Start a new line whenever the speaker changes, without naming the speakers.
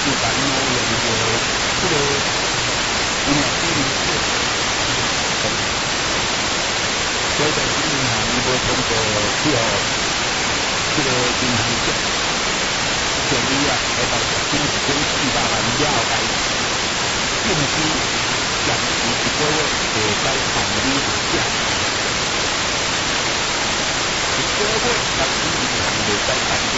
就把挪用这个银行机理事，所以在银行伊无通过这个银行局建议啊，来到1.400万了来禁止延期1个月就该办理下架，1个月办理银行就该办理。